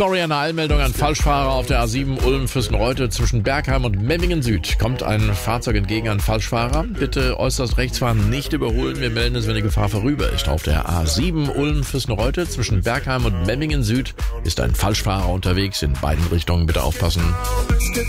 Sorry, eine Eilmeldung an Falschfahrer auf der A7 Ulm-Fürstenreute zwischen Bergheim und Memmingen Süd. Kommt ein Fahrzeug entgegen an Falschfahrer. Bitte äußerst rechts fahren, nicht überholen. Wir melden es, wenn die Gefahr vorüber ist. Auf der A7 Ulm-Fürstenreute zwischen Bergheim und Memmingen Süd ist ein Falschfahrer unterwegs. In beiden Richtungen bitte aufpassen.